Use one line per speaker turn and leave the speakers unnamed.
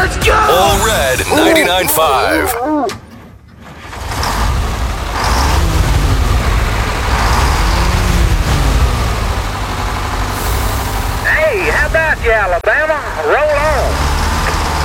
Let's go!
All Red 99.5.
Hey, how about you, Alabama? Roll